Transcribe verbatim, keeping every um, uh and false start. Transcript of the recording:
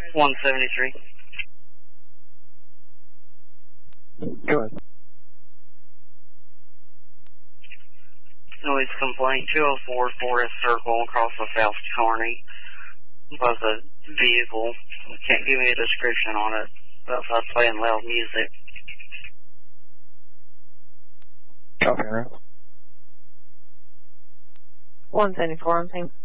one seventy-three. Go ahead. Noise complaint, two oh four Forest Circle across the South Kearney. Was a vehicle. Can't give me a description on it. Outside playing loud music. Copy, right? one seventy-four, I'm saying.